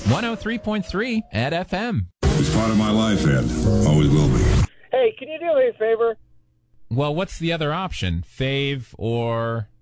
103.3 at FM. It's part of my life, Ed. Always will be. Hey, can you do me a favor? Well, what's the other option? Fave or